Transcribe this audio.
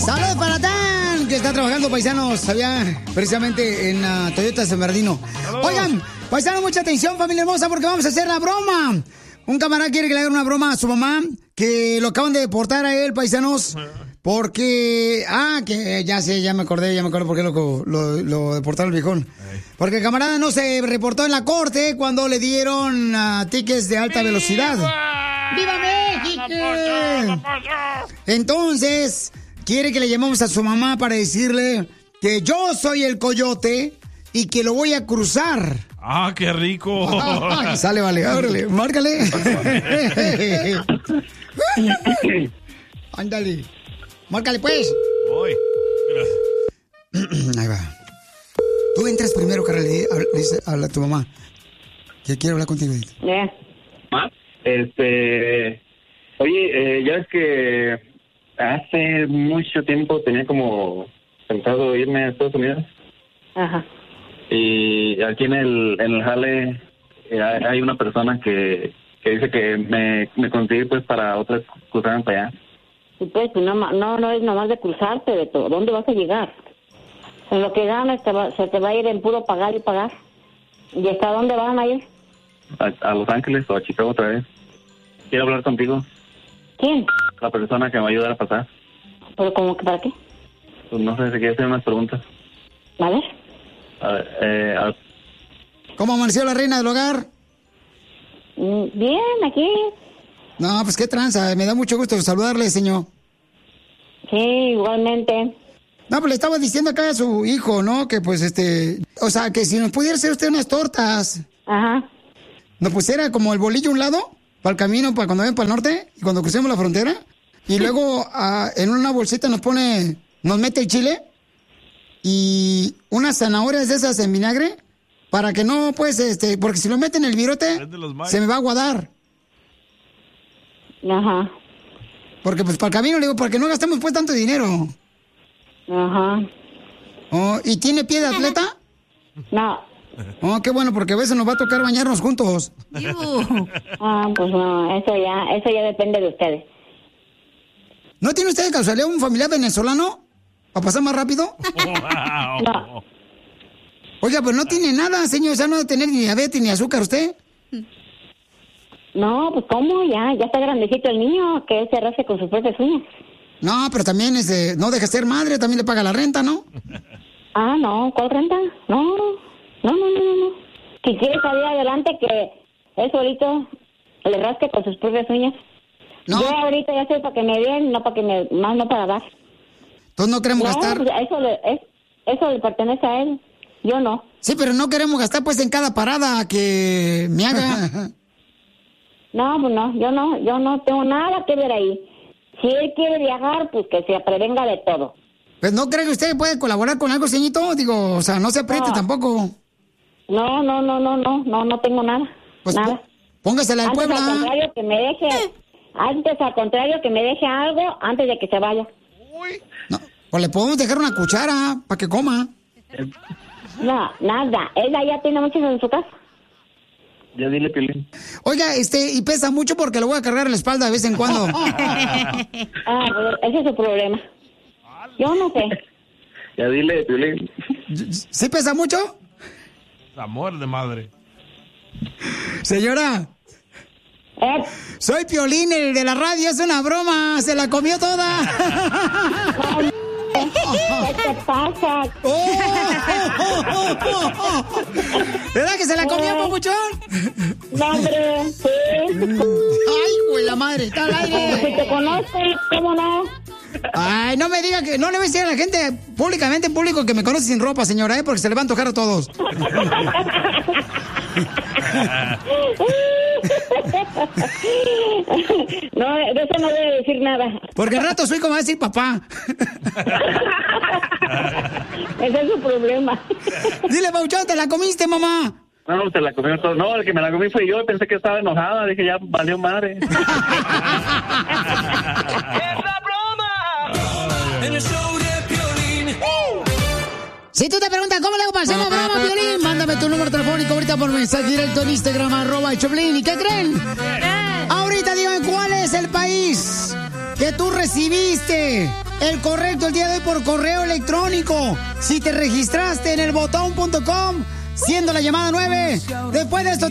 Saludos para Tan, que está trabajando, paisanos, allá precisamente en Toyota San Bernardino. Oigan, paisanos, mucha atención, familia hermosa, porque vamos a hacer la broma. Un camarada quiere que le hagan una broma a su mamá, que lo acaban de deportar a él, paisanos, porque... que ya me acordé por qué lo deportaron el viejón. Porque el camarada no se reportó en la corte cuando le dieron tickets de alta velocidad. ¡Viva México! Entonces, quiere que le llamemos a su mamá para decirle que yo soy el coyote y que lo voy a cruzar. ¡Ah, qué rico! Sale, vale, ábrele, márcale. Ándale. Márcale, pues. Voy. Ahí va. Tú entras primero, carnal, le dice, habla a tu mamá. Que quiero hablar contigo. Oye, ya es que hace mucho tiempo tenía como pensado irme a Estados Unidos. Ajá. Y aquí en el jale hay una persona que dice que me consigue pues para otras cruzarme para allá. Y pues no es nomás de cruzarte, de todo. ¿Dónde vas a llegar? En lo que ganas se te va a ir en puro pagar y pagar. ¿Y hasta dónde van a ir? A Los Ángeles o a Chicago otra vez. Quiero hablar contigo. ¿Quién? La persona que me va a ayudar a pasar. ¿Pero cómo que para qué? Pues no sé si quieres hacer unas preguntas. A ver. ¿Cómo amaneció la reina del hogar? Bien, aquí. No, pues qué tranza, me da mucho gusto saludarle, señor. Sí, igualmente. No, pues le estaba diciendo acá a su hijo, ¿no? Que pues o sea, que si nos pudiera hacer usted unas tortas. Ajá. Nos pusiera como el bolillo a un lado, para el camino, para cuando ven para el norte, y cuando crucemos la frontera, y luego en una bolsita nos mete el chile, y unas zanahorias de esas en vinagre, para que no, pues, porque si lo meten en el virote, se me va a aguadar. Ajá. Porque pues para el camino, le digo, para que no gastemos pues tanto dinero. Ajá. Oh, ¿y tiene pie de atleta? No. Oh, qué bueno, porque a veces nos va a tocar bañarnos juntos. Pues no, eso ya depende de ustedes. ¿No tiene usted de casualidad un familiar venezolano? ¿Para pasar más rápido? No. Oiga, pues no tiene nada, señor, o sea, no debe tener ni diabetes ni azúcar usted. No, pues ¿cómo? Ya está grandecito el niño, que él se arrastre con sus propias uñas. No, pero también no deja ser madre, también le paga la renta, ¿no? No, ¿cuál renta? No. Si quiere salir adelante, que él solito le rasque con sus propias uñas. No. Yo ahorita ya sé para que me den, no para dar. Entonces no queremos gastar. Pues eso le pertenece a él, yo no. Sí, pero no queremos gastar pues en cada parada que me haga. No, pues no, yo no tengo nada que ver ahí. Si él quiere viajar, pues que se prevenga de todo. Pues no cree que usted puede colaborar con algo, señorito, digo, o sea, no se apriete tampoco. No tengo nada. Pues nada. Póngasela en Puebla. Al contrario que me deje algo antes de que se vaya. No, pues le podemos dejar una cuchara para que coma. No, nada. Él ya tiene muchos en su casa. Ya dile, Piolín. Oiga, y pesa mucho porque lo voy a cargar en la espalda de vez en cuando. Pues ese es su problema. Yo no sé. Ya dile, Piolín. ¿Sí pesa mucho? Amor de madre. Señora. Soy Piolín, el de la radio, es una broma. Se la comió toda. ¿Qué te pasa? ¿Verdad que se la comió, papuchón? No, hombre, sí. Ay, güey, la madre, está al aire. Si te conozco, ¿cómo no? Ay, no me diga que no le voy a decir a la gente públicamente, en público, que me conoce sin ropa, señora, porque se le va a antojar a todos. No, de eso no voy a decir nada. Porque al rato soy como va a decir papá. Ese es su problema. Dile, Pauchón, ¿te la comiste, mamá? No, se la comió todo. No, el que me la comí fue yo. Pensé que estaba enojada. Dije, ya valió madre. ¡Es la broma! En el show de Piolín. Si tú te preguntas cómo le hago para hacer una broma, Piolín, mándame tu número telefónico ahorita por mensaje directo en Instagram, @Choplin. ¿Y qué creen? Ahorita díganme cuál es el país que tú recibiste el correcto el día de hoy por correo electrónico. Si te registraste en elbotón.com, siendo la llamada 9, después de esto